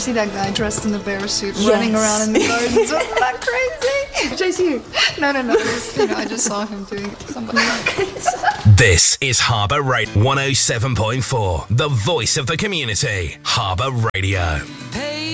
see that guy dressed in the bear suit running around in the gardens? Wasn't that crazy? Did I see you? No. I just saw him doing something. This is Harbour Radio 107.4, the voice of the community. Harbour Radio.